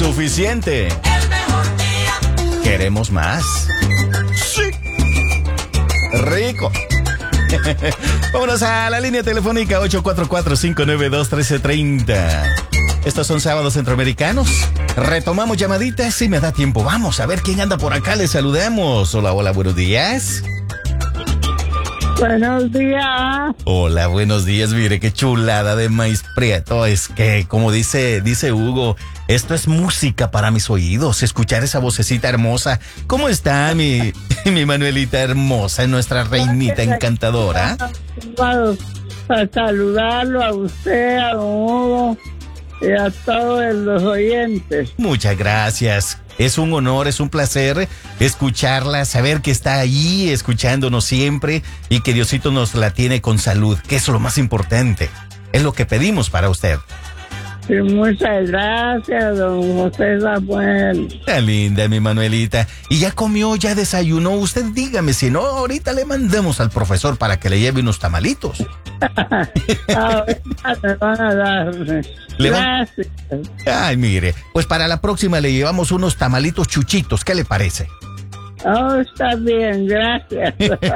Suficiente. El mejor día. ¿Queremos más? Sí. Rico. Vámonos a la línea telefónica 844-592-1330. Estos son sábados centroamericanos. Retomamos llamaditas si me da tiempo. Vamos a ver quién anda por acá. Les saludamos. Hola, hola, buenos días. Buenos días. Hola, buenos días. Mire qué chulada de maíz prieto. Es que, como dice Hugo, esto es música para mis oídos. Escuchar esa vocecita hermosa. ¿Cómo está mi Manuelita hermosa, nuestra reinita encantadora? Para saludarlo a usted, a Hugo y a todos los oyentes. Muchas gracias. Es un honor, es un placer escucharla, saber que está ahí escuchándonos siempre y que Diosito nos la tiene con salud, que es lo más importante. Es lo que pedimos para usted. Sí, muchas gracias, don José Samuel. Está linda, mi Manuelita. ¿Y ya comió, ya desayunó? Usted dígame, si no, ahorita le mandamos al profesor para que le lleve unos tamalitos. Ahorita me van a dar. Gracias. Ay, mire, pues para la próxima le llevamos unos tamalitos chuchitos, ¿qué le parece? Oh, está bien, gracias.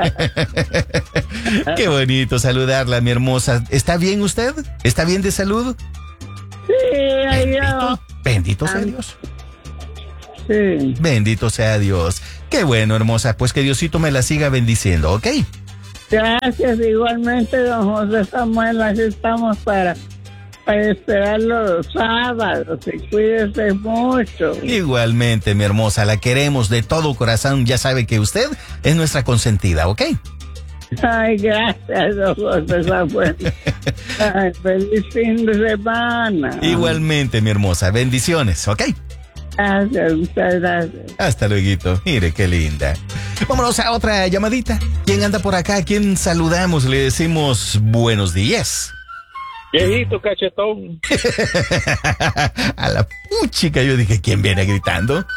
Qué bonito saludarla, mi hermosa. ¿Está bien usted? ¿Está bien de salud? Sí, ahí va. Bendito sea Dios. Sí. Bendito sea Dios. Qué bueno, hermosa. Pues que Diosito me la siga bendiciendo, ¿ok? Gracias, igualmente, don José Samuel. Aquí estamos para esperarlo los sábados y cuídese mucho. Igualmente, mi hermosa. La queremos de todo corazón. Ya sabe que usted es nuestra consentida, ¿ok? Ay, gracias, don José Samuel. Ay, feliz fin de semana. Igualmente, mi hermosa. Bendiciones, ¿ok? Gracias, muchas gracias. Hasta luego. Mire qué linda. Vámonos a otra llamadita. ¿Quién anda por acá? ¿A quién saludamos? Le decimos buenos días. Viejito cachetón. A la puchica, yo dije, ¿quién viene gritando?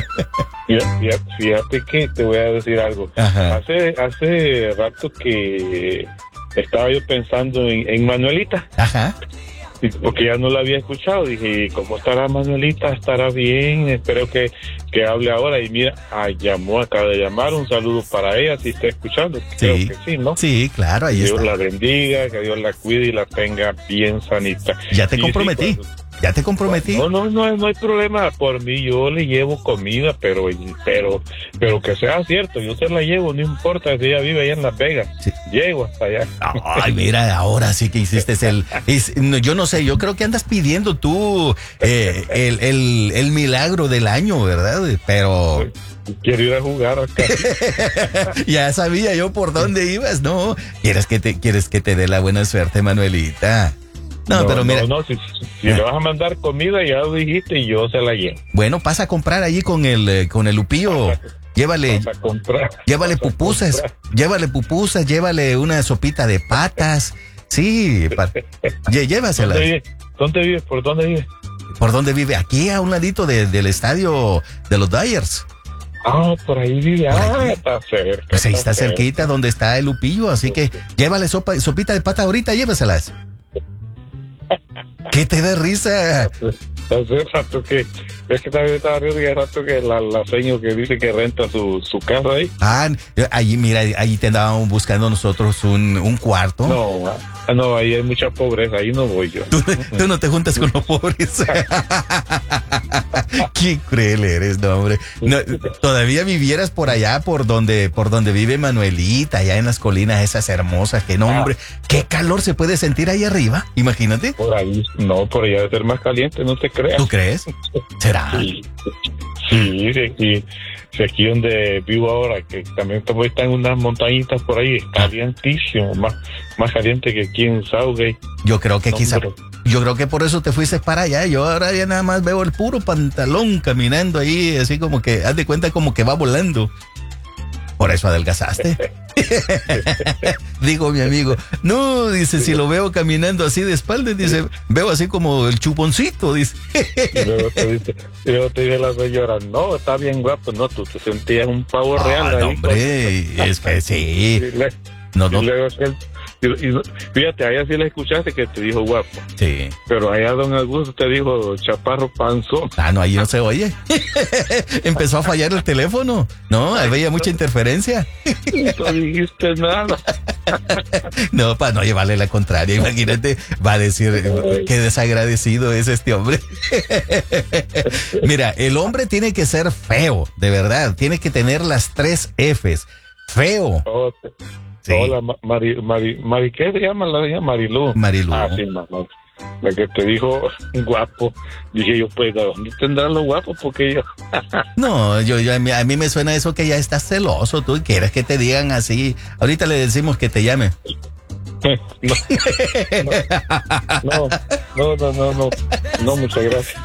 Fíjate que te voy a decir algo. Ajá. Hace rato que estaba yo pensando en Manuelita. Ajá. Porque ya no la había escuchado. Dije, ¿cómo estará Manuelita? ¿Estará bien? Espero que hable ahora. Y mira, acaba de llamar. Un saludo para ella, si está escuchando. Creo que sí, ¿no? Sí, claro, ahí Dios está. la bendiga, que Dios la cuide y la tenga bien sanita. Ya te Y comprometí. sí, Ya te comprometí. No hay problema. Por mí yo le llevo comida, pero que sea cierto. Yo se la llevo, no importa si ella vive allá en Las Vegas. Sí. Llego hasta allá. Ay, mira, ahora sí que hiciste yo no sé, yo creo que andas pidiendo tú el milagro del año, ¿verdad? Pero Quiero ir a jugar acá. ya sabía yo por dónde ibas, ¿no? ¿Quieres que te dé la buena suerte, Manuelita? No, pero mira. Si le vas a mandar comida, ya lo dijiste y yo se la llevo. Bueno, pasa a comprar allí con el Lupillo. Llévale pupusas, llévale una sopita de patas. Sí, llévasela. ¿Dónde vives? ¿Por dónde vives? ¿Por dónde vive? Aquí a un ladito del estadio de los Dyers. Ah, por ahí vive. Está cerca. Pues ahí está cerquita donde está el Lupillo, así que llévale sopita de pata ahorita, llévaselas. ¿Qué te da risa? Hace rato que es que también estaba riendo y hace rato que la seño que dice que renta su casa ahí. Allí, mira, ahí te andábamos buscando nosotros un cuarto. No, ahí hay mucha pobreza, ahí no voy yo. Tú no te juntas con los pobres. Qué cruel eres, no, hombre. No, todavía vivieras por allá, por donde vive Manuelita, allá en las colinas esas hermosas, que no, hombre, qué calor se puede sentir ahí arriba, imagínate. Por ahí, no, por allá debe ser más caliente, no te creas. ¿Tú crees? ¿Será? Sí, aquí donde vivo ahora, que también está en unas montañitas por ahí, es calientísimo, más caliente que aquí en Southgate. Yo creo que yo creo que por eso te fuiste para allá. Yo ahora ya nada más veo el puro pantalón caminando ahí, así como que, haz de cuenta como que va volando. Por eso adelgazaste. Digo mi amigo, no, dice, si lo veo caminando así de espaldas, dice, veo así como el chuponcito, dice. Y luego te dice la señora, no, está bien guapo, no, tú te sentías un pavo real. No, hombre, es que sí. Y luego Fíjate, a ella sí la escuchaste que te dijo guapo. Sí. Pero allá don Augusto te dijo chaparro panzón. Ah, no, ahí no se oye. Empezó a fallar el teléfono. No, había mucha interferencia. No dijiste nada. No, para no llevarle la contraria. Imagínate, va a decir qué desagradecido es este hombre. Mira, el hombre tiene que ser feo, de verdad. Tiene que tener las 3 Fs. Feo. Sí. Hola, Mari, ¿qué se llama? La llama Marilú. Marilú. Ah, sí, mamá. La que te dijo guapo. Dije yo, pues, ¿de dónde tendrán los guapos? Porque yo... No, a mí me suena eso que ya estás celoso. Tú quieres que te digan así. Ahorita le decimos que te llame. No, muchas gracias.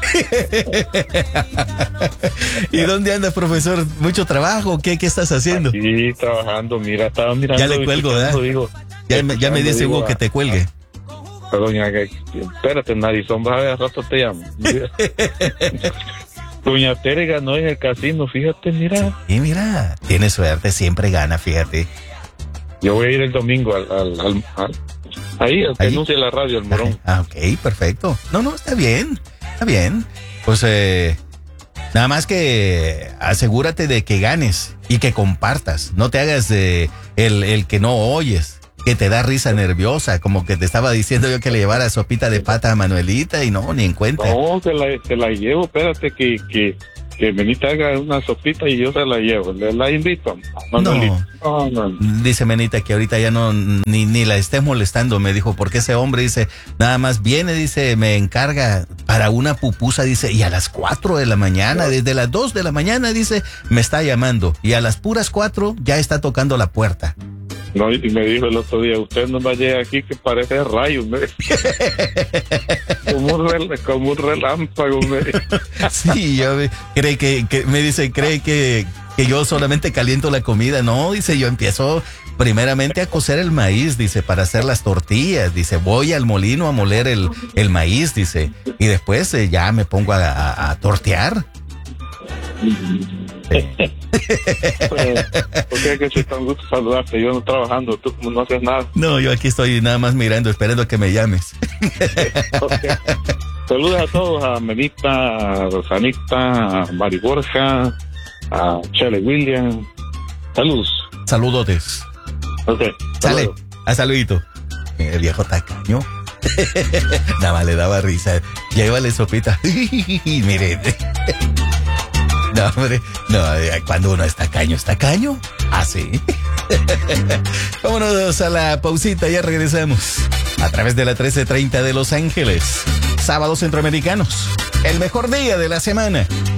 ¿Y dónde andas, profesor? ¿Mucho trabajo? ¿Qué estás haciendo? Sí, trabajando, mira, estaba mirando. Ya le cuelgo, ¿verdad? Ya me dice Hugo que te cuelgue. Doña, espérate, narizón, vas a ver, al rato te llamo. Doña Tere ganó en el casino, fíjate, mira. Y mira, tiene suerte, siempre gana, fíjate. Yo voy a ir el domingo ahí, al que anuncia la radio, el Morón. Ah, ok, perfecto. No, está bien. Pues nada más que asegúrate de que ganes y que compartas. No te hagas el que no oyes, que te da risa nerviosa, como que te estaba diciendo yo que le llevara sopita de pata a Manuelita y no, ni en cuenta. No, te la llevo, espérate que Menita haga una sopita y yo se la llevo, la invito. No. Dice Menita que ahorita ya no, ni la estés molestando, me dijo, porque ese hombre dice, nada más viene, dice, me encarga para una pupusa, dice, y a las 4 de la mañana, desde las 2 de la mañana, dice, me está llamando, y a las puras 4 ya está tocando la puerta. No, y me dijo el otro día, usted no va a llegar aquí que parece rayo, como un relámpago, Sí, ya cree que me dice, cree que yo solamente caliento la comida. No, dice, yo empiezo primeramente a cocer el maíz, dice, para hacer las tortillas, dice, voy al molino a moler el maíz, dice, y después ya me pongo a tortear. ¿Por qué es que soy tan gusto saludarte? Yo no trabajando, tú como no haces nada. No, yo aquí estoy nada más mirando, esperando a que me llames. Okay. Saludos a todos, a Menita, a Rosanita, a Mari Borja, a Chele William. Saludos. Saludotes. Ok. Sale, a saludito. El viejo tacaño. Nada más le daba risa. Llévale sopita. Mire. No, hombre, no, cuando uno es tacaño. Ah, sí. Vámonos a la pausita, ya regresamos. A través de la 1330 de Los Ángeles. Sábados Centroamericanos. El mejor día de la semana.